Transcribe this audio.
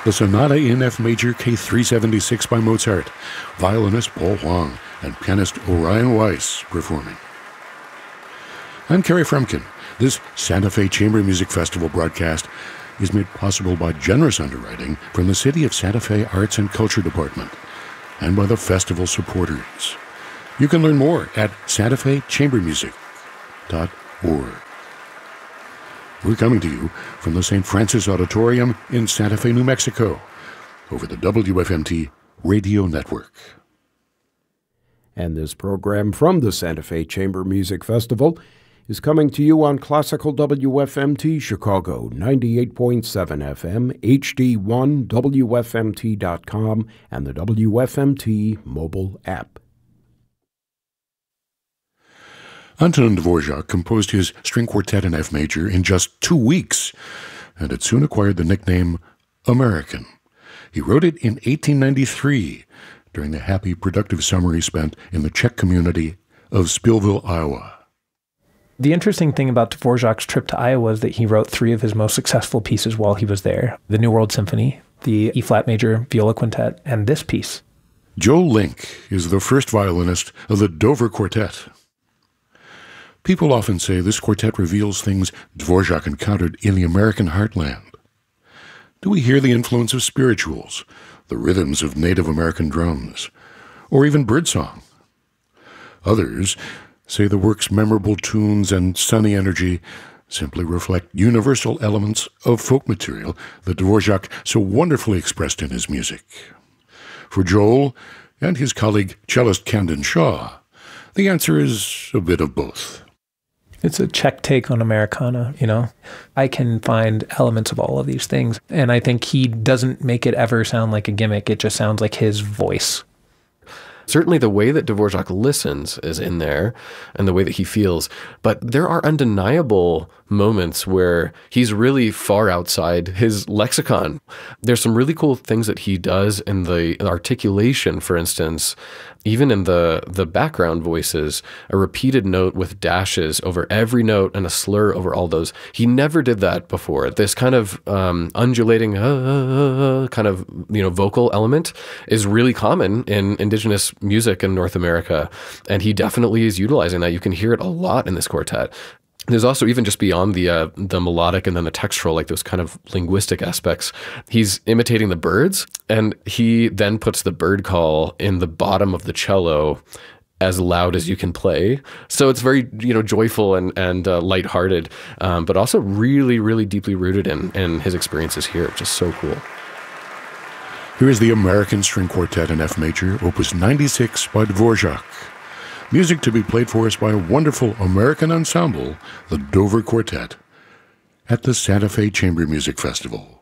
the Sonata in F Major K376 by Mozart, violinist Paul Huang and pianist Orion Weiss performing. I'm Kerry Frumkin. This Santa Fe Chamber Music Festival broadcast is made possible by generous underwriting from the City of Santa Fe Arts and Culture Department and by the festival supporters. You can learn more at santafechambermusic.org. We're coming to you from the St. Francis Auditorium in Santa Fe, New Mexico, over the WFMT Radio Network. And this program from the Santa Fe Chamber Music Festival is coming to you on Classical WFMT Chicago, 98.7 FM, HD1, WFMT.com, and the WFMT mobile app. Antonin Dvorak composed his string quartet in F major in just 2 weeks, and it soon acquired the nickname American. He wrote it in 1893 during the happy, productive summer he spent in the Czech community of Spillville, Iowa. The interesting thing about Dvorak's trip to Iowa is that he wrote 3 of his most successful pieces while he was there: the New World Symphony, the E-flat major viola quintet, and this piece. Joe Link is the first violinist of the Dover Quartet. People often say this quartet reveals things Dvorak encountered in the American heartland. Do we hear the influence of spirituals, the rhythms of Native American drums, or even birdsong? Others say the work's memorable tunes and sunny energy simply reflect universal elements of folk material that Dvorak so wonderfully expressed in his music. For Joel and his colleague cellist Camden Shaw, the answer is a bit of both. It's a Czech take on Americana, you know. I can find elements of all of these things, and I think he doesn't make it ever sound like a gimmick. It just sounds like his voice. Certainly the way that Dvorak listens is in there and the way that he feels, but there are undeniable moments where he's really far outside his lexicon. There's some really cool things that he does in the articulation, for instance, even in the background voices, a repeated note with dashes over every note and a slur over all those. He never did that before. This kind of undulating kind of vocal element is really common in indigenous music in North America, and he definitely is utilizing that. You can hear it a lot in this quartet. There's also, even just beyond the melodic and then the textural, like those kind of linguistic aspects, he's imitating the birds, and he then puts the bird call in the bottom of the cello as loud as you can play. So it's very, joyful and lighthearted, but also really, really deeply rooted in his experiences here, which is so cool. Here is the American String Quartet in F major, Opus 96 by Dvorak. Music to be played for us by a wonderful American ensemble, the Dover Quartet, at the Santa Fe Chamber Music Festival.